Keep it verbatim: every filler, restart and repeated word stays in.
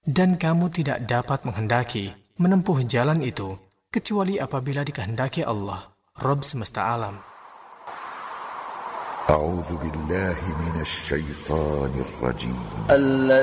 Dan kamu tidak dapat menghendaki menempuh jalan itu kecuali apabila dikehendaki Allah, Rabb semesta alam. A'udzu billahi minasy syaithanir rajim.